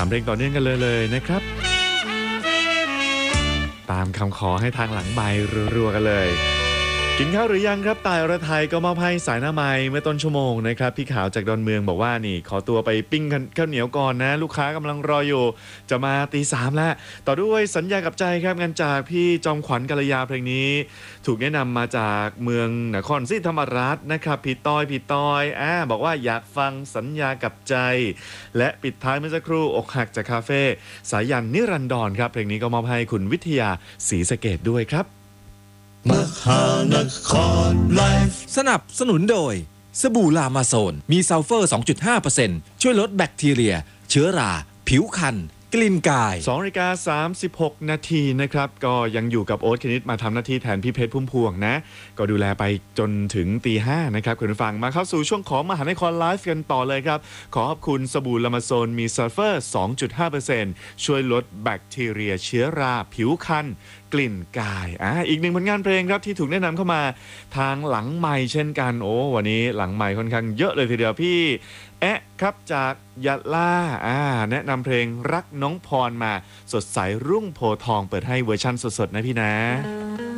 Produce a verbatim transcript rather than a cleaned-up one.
ามเพลงต่อเนื่องกันเลยเลยนะครับตามคำขอให้ทางหลังไมค์รัวๆกันเลยกินข้าวหรือยังครับตายอรไทยก็มอบให้สายหน้าไม้เมื่อต้นชั่วโมงนะครับพี่ขาวจากดอนเมืองบอกว่านี่ขอตัวไปปิ้งข้าวเหนียวก่อนนะลูกค้ากำลังรออยู่จะมาตีสามแล้วต่อด้วยสัญญากับใจครับงานจากพี่จอมขวัญกัลยาเพลงนี้ถูกแนะนำมาจากเมืองนครศรีธรรมราชนะครับพี่ต้อยพี่ต้อยอ่าบอกว่าอยากฟังสัญญากับใจและปิดท้ายเมื่อสักครู่อกหักจากคาเฟ่สายันนิรันดรครับเพลงนี้ก็มอบให้คุณวิทยาศรีสะเกษด้วยครับมหานครไลฟ์สนับสนุนโดยสบู่ลามาโซนมีซัลเฟอร์ สองจุดห้าเปอร์เซ็นต์ ช่วยลดแบคทีเรียเชื้อราผิวคันกลิ่นกายสองนาฬิกาสามสิบหกนาทีนะครับก็ยังอยู่กับโอ๊ตคณิตมาทำหน้าที่แทนพี่เพชรพุ่มพวงนะก็ดูแลไปจนถึงตีห้านะครับคุณผู้ฟังมาเข้าสู่ช่วงของมหานครไลฟ์กันต่อเลยครับขอขอบคุณสบู่ลามาโซนมีซัลเฟอร์ สองจุดห้าเปอร์เซ็นต์ ช่วยลดแบคทีเรียเชื้อราผิวคันกลิ่นกายอ่าอีกหนึ่งผลงานเพลงครับที่ถูกแนะนำเข้ามาทางหลังไมค์เช่นกันโอ้วันนี้หลังไมค์ค่อนข้างเยอะเลยทีเดียวพี่แอะครับจากยะลาอ่าแนะนำเพลงรักน้องพรมาสดใสรุ่งโพทองเปิดให้เวอร์ชั่นสดๆนะพี่นะ